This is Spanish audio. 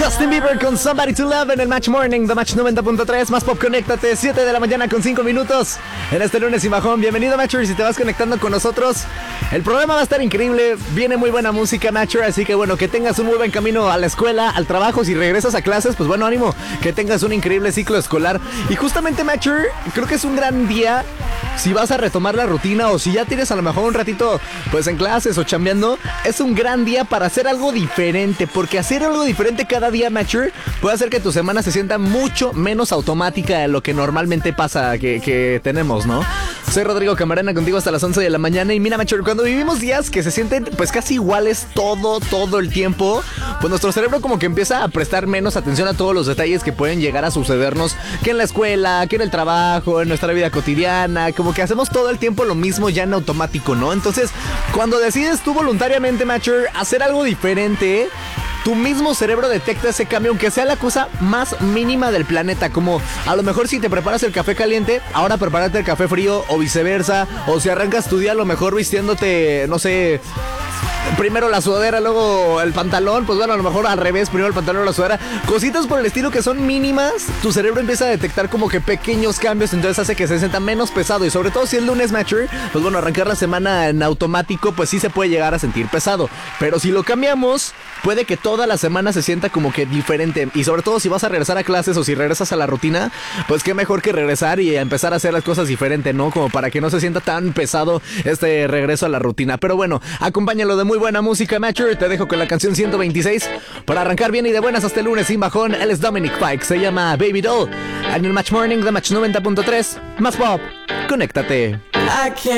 Justin Bieber con Somebody to Love en el Match Morning de Match 90.3. Más pop, conéctate, 7 de la mañana con 5 minutos en este lunes y bajón. Bienvenido, Matcher, si te vas conectando con nosotros. El programa va a estar increíble, viene muy buena música, Matcher, así que bueno, que tengas un muy buen camino a la escuela, al trabajo. Si regresas a clases, pues bueno, ánimo, que tengas un increíble ciclo escolar. Y justamente, Matcher, creo que es un gran día si vas a retomar la rutina o si ya tienes a lo mejor un ratito pues en clases o chambeando. Es un gran día para hacer algo diferente, porque hacer algo diferente cada día, Matcher, puede hacer que tu semana se sienta mucho menos automática de lo que normalmente pasa que tenemos, ¿no? Soy Rodrigo Camarena, contigo hasta las 11 de la mañana. Y mira, Matcher, cuando vivimos días que se sienten pues casi iguales todo el tiempo, pues nuestro cerebro como que empieza a prestar menos atención a todos los detalles que pueden llegar a sucedernos, que en la escuela, que en el trabajo, en nuestra vida cotidiana. Como que hacemos todo el tiempo lo mismo ya en automático, ¿no? Entonces, cuando decides tú voluntariamente, Matcher, hacer algo diferente, tu mismo cerebro detecta ese cambio, aunque sea la cosa más mínima del planeta. Como a lo mejor si te preparas el café caliente, ahora prepárate el café frío, o viceversa. O si arrancas tu día a lo mejor vistiéndote, no sé, primero la sudadera, luego el pantalón. Pues bueno, a lo mejor al revés, primero el pantalón o la sudadera. Cositas por el estilo que son mínimas. Tu cerebro empieza a detectar como que pequeños cambios, entonces hace que se sienta menos pesado. Y sobre todo si es lunes, Matcher, pues bueno, arrancar la semana en automático, pues sí se puede llegar a sentir pesado. Pero si lo cambiamos, puede que toda la semana se sienta como que diferente. Y sobre todo si vas a regresar a clases o si regresas a la rutina, pues qué mejor que regresar y empezar a hacer las cosas diferente, ¿no? Como para que no se sienta tan pesado este regreso a la rutina. Pero bueno, acompáñalo de muy buena música, Matcher. Te dejo con la canción 126 para arrancar bien y de buenas hasta el lunes sin bajón. Él es Dominic Fike, se llama Baby Doll. En el Match Morning de Match 90.3. Más pop, conéctate.